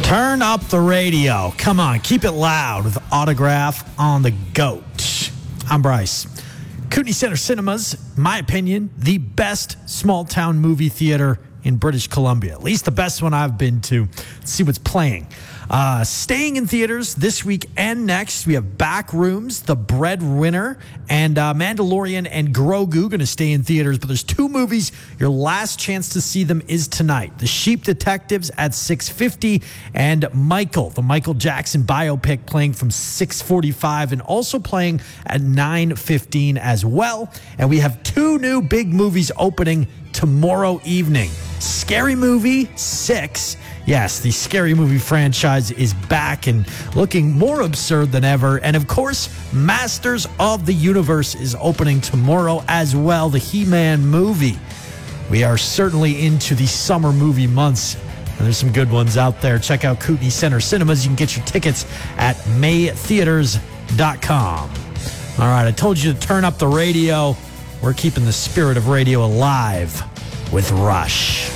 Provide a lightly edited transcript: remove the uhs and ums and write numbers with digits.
Turn up the radio. Come on, keep it loud with Autograph on the GOAT. I'm Bryce. Kootenai Center Cinemas, my opinion, the best small-town movie theater in British Columbia. At least the best one I've been to. Let's see what's playing. Staying in theaters this week and next, we have Backrooms, The Breadwinner, and Mandalorian and Grogu going to stay in theaters. But there's two movies. Your last chance to see them is tonight. The Sheep Detectives at 6:50 and Michael, the Michael Jackson biopic, playing from 6:45 and also playing at 9:15 as well. And we have two new big movies opening tomorrow evening. Scary Movie 6. Yes, the Scary Movie franchise is back and looking more absurd than ever. And of course, Masters of the Universe is opening tomorrow as well, the He-Man movie. We are certainly into the summer movie months, and there's some good ones out there. Check out Kootenai Center Cinemas. You can get your tickets at maytheaters.com. All right, I told you to turn up the radio. We're keeping the spirit of radio alive with Rush.